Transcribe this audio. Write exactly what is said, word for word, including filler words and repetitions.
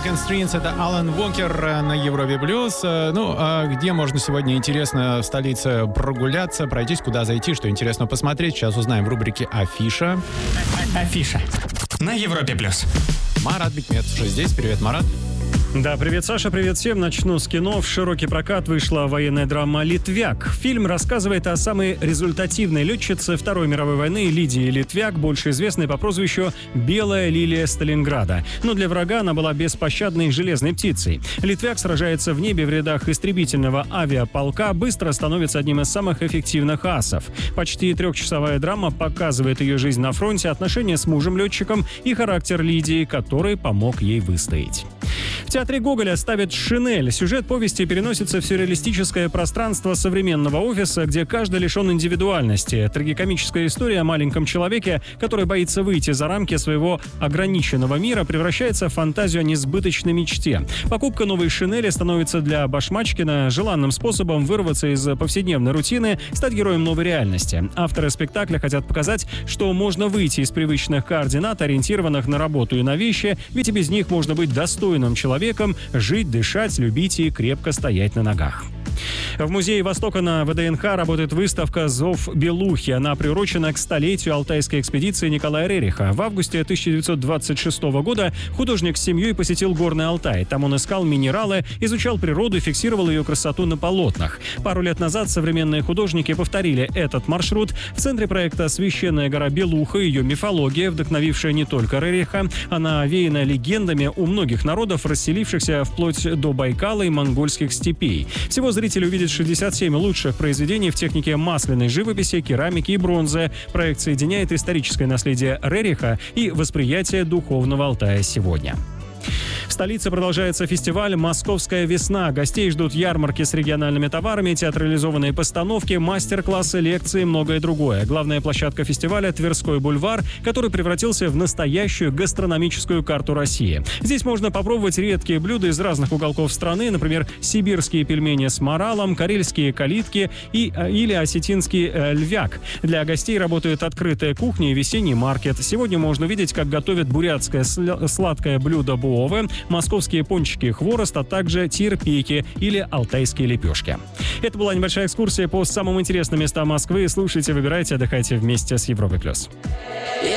and Strings — это Алан Уокер на Европе плюс. Ну, а где можно сегодня интересно в столице прогуляться, пройтись, куда зайти, что интересно посмотреть, сейчас узнаем в рубрике «Афиша». Афиша на Европе плюс. Марат Бекметов уже здесь. Привет, Марат. Да, привет, Саша, привет всем. Начну с кино. В широкий прокат вышла военная драма «Литвяк». Фильм рассказывает о самой результативной летчице Второй мировой войны Лидии Литвяк, больше известной по прозвищу «Белая лилия Сталинграда». Но для врага она была беспощадной железной птицей. Литвяк сражается в небе в рядах истребительного авиаполка, быстро становится одним из самых эффективных асов. Почти трехчасовая драма показывает ее жизнь на фронте, отношения с мужем-летчиком и характер Лидии, который помог ей выстоять. В театре Гоголя ставят «Шинель». Сюжет повести переносится в сюрреалистическое пространство современного офиса, где каждый лишен индивидуальности. Трагикомическая история о маленьком человеке, который боится выйти за рамки своего ограниченного мира, превращается в фантазию о несбыточной мечте. Покупка новой «Шинели» становится для Башмачкина желанным способом вырваться из повседневной рутины, стать героем новой реальности. Авторы спектакля хотят показать, что можно выйти из привычных координат, ориентированных на работу и на вещи, ведь и без них можно быть достойным человеком, жить, дышать, любить и крепко стоять на ногах. В Музее Востока на ВДНХ работает выставка «Зов Белухи». Она приурочена к столетию алтайской экспедиции Николая Рериха. В августе тысяча девятьсот двадцать шестого года художник с семьей посетил Горный Алтай. Там он искал минералы, изучал природу и фиксировал ее красоту на полотнах. Пару лет назад современные художники повторили этот маршрут. В центре проекта священная гора Белуха, ее мифология, вдохновившая не только Рериха. Она овеяна легендами у многих народов, расселившихся вплоть до Байкала и монгольских степей. Всего зрители увидят шестьдесят семь лучших произведений в технике масляной живописи, керамики и бронзы. Проект соединяет историческое наследие Рериха и восприятие духовного Алтая сегодня. В столице продолжается фестиваль «Московская весна». Гостей ждут ярмарки с региональными товарами, театрализованные постановки, мастер-классы, лекции и многое другое. Главная площадка фестиваля — Тверской бульвар, который превратился в настоящую гастрономическую карту России. Здесь можно попробовать редкие блюда из разных уголков страны, например, сибирские пельмени с моралом, карельские калитки и, или осетинский э, львяк. Для гостей работает открытая кухня и весенний маркет. Сегодня можно увидеть, как готовят бурятское сл- сладкое блюдо буовы, московские пончики и хворост, а также тирпейки или алтайские лепешки. Это была небольшая экскурсия по самым интересным местам Москвы. Слушайте, выбирайте, отдыхайте вместе с Европой+.